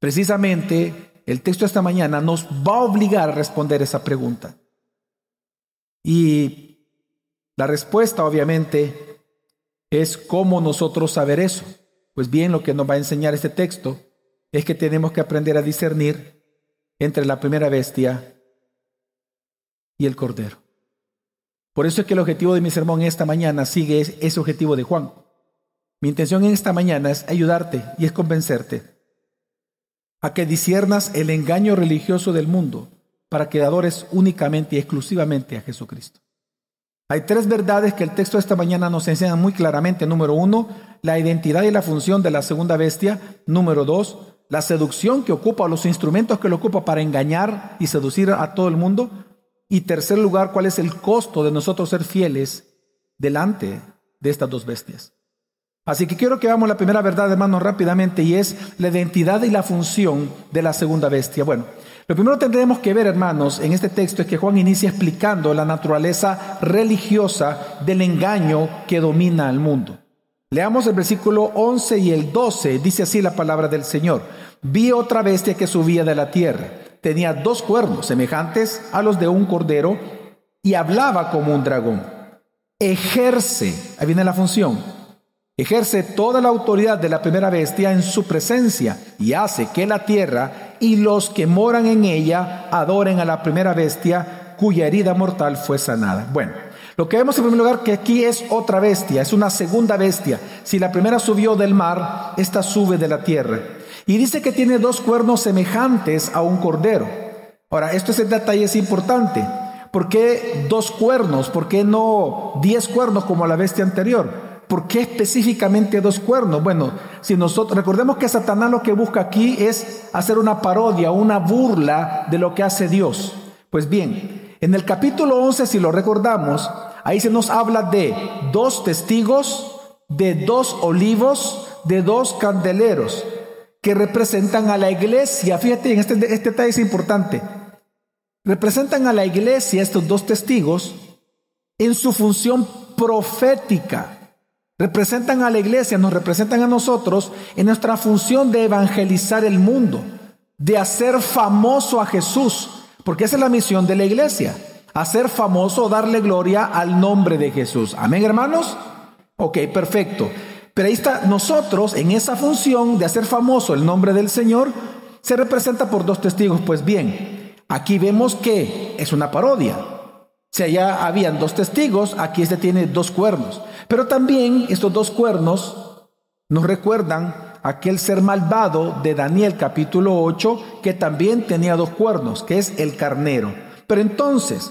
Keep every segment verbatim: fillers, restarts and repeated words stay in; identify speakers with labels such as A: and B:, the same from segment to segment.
A: Precisamente, el texto de esta mañana nos va a obligar a responder esa pregunta. Y la respuesta, obviamente, es cómo nosotros saber eso. Pues bien, lo que nos va a enseñar este texto es que tenemos que aprender a discernir entre la primera bestia y el cordero. Por eso es que el objetivo de mi sermón esta mañana sigue ese objetivo de Juan. Mi intención en esta mañana es ayudarte y es convencerte a que disciernas el engaño religioso del mundo para que adores únicamente y exclusivamente a Jesucristo. Hay tres verdades que el texto de esta mañana nos enseña muy claramente. Número uno, la identidad y la función de la segunda bestia. Número dos, la seducción que ocupa, los instrumentos que lo ocupa para engañar y seducir a todo el mundo. Y tercer lugar, cuál es el costo de nosotros ser fieles delante de estas dos bestias. Así que quiero que veamos la primera verdad, hermanos, rápidamente, y es la identidad y la función de la segunda bestia. Bueno, lo primero que tendremos que ver, hermanos, en este texto es que Juan inicia explicando la naturaleza religiosa del engaño que domina al mundo. Leamos el versículo once y el doce. Dice así la palabra del Señor. Vi otra bestia que subía de la tierra. Tenía dos cuernos semejantes a los de un cordero y hablaba como un dragón. Ejerce, ahí viene la función, ejerce toda la autoridad de la primera bestia en su presencia y hace que la tierra y los que moran en ella adoren a la primera bestia cuya herida mortal fue sanada. Bueno, lo que vemos en primer lugar que aquí es otra bestia, es una segunda bestia. Si la primera subió del mar, esta sube de la tierra. Y dice que tiene dos cuernos semejantes a un cordero. Ahora, esto es el detalle, es importante. ¿Por qué dos cuernos? ¿Por qué no diez cuernos como la bestia anterior? ¿Por qué específicamente dos cuernos? Bueno, si nosotros recordemos que Satanás lo que busca aquí es hacer una parodia, una burla de lo que hace Dios. Pues bien, en el capítulo once, si lo recordamos, ahí se nos habla de dos testigos, de dos olivos, de dos candeleros que representan a la iglesia. Fíjate, en este, este detalle es importante. Representan a la iglesia, estos dos testigos, en su función profética. Representan a la iglesia, nos representan a nosotros en nuestra función de evangelizar el mundo, de hacer famoso a Jesús, porque esa es la misión de la iglesia, hacer famoso, darle gloria al nombre de Jesús. ¿Amén, hermanos? Ok, perfecto. Pero ahí está, nosotros en esa función de hacer famoso el nombre del Señor, se representa por dos testigos. Pues bien, aquí vemos que es una parodia. Si allá habían dos testigos, aquí este tiene dos cuernos. Pero también estos dos cuernos nos recuerdan a aquel ser malvado de Daniel capítulo ocho, que también tenía dos cuernos, que es el carnero. Pero entonces,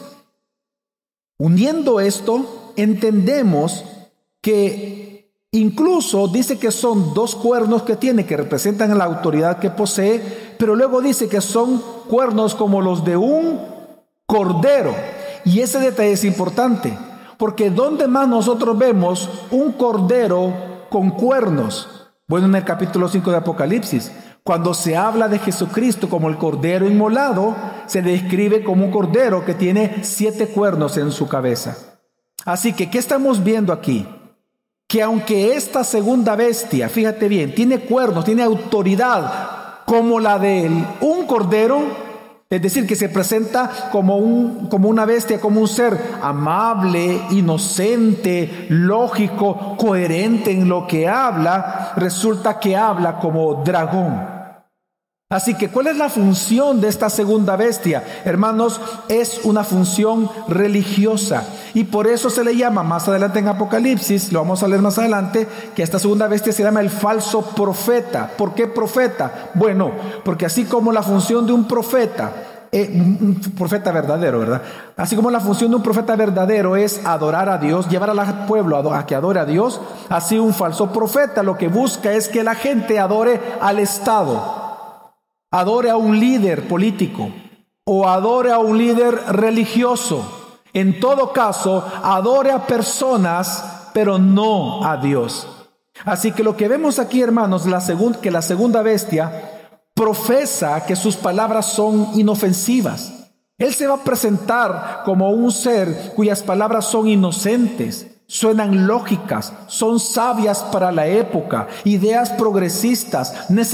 A: uniendo esto, entendemos que incluso dice que son dos cuernos que tiene, que representan la autoridad que posee, pero luego dice que son cuernos como los de un cordero. Y ese detalle es importante, porque ¿dónde más nosotros vemos un cordero con cuernos? Bueno, en el capítulo cinco de Apocalipsis, cuando se habla de Jesucristo como el cordero inmolado, se describe como un cordero que tiene siete cuernos en su cabeza. Así que, ¿qué estamos viendo aquí? Que aunque esta segunda bestia, fíjate bien, tiene cuernos, tiene autoridad como la de un cordero, es decir, que se presenta como, un, como una bestia, como un ser amable, inocente, lógico, coherente en lo que habla, resulta que habla como dragón. Así que, ¿cuál es la función de esta segunda bestia? Hermanos, es una función religiosa. Y por eso se le llama, más adelante en Apocalipsis, lo vamos a leer más adelante, que esta segunda bestia se llama el falso profeta. ¿Por qué profeta? Bueno, porque así como la función de un profeta, eh, un profeta verdadero, ¿verdad? Así como la función de un profeta verdadero es adorar a Dios, llevar al pueblo a, a que adore a Dios, así un falso profeta lo que busca es que la gente adore al Estado, adore a un líder político o adore a un líder religioso. En todo caso, adore a personas, pero no a Dios. Así que lo que vemos aquí, hermanos, la segun- que la segunda bestia profesa que sus palabras son inofensivas. Él se va a presentar como un ser cuyas palabras son inocentes, suenan lógicas, son sabias para la época, ideas progresistas,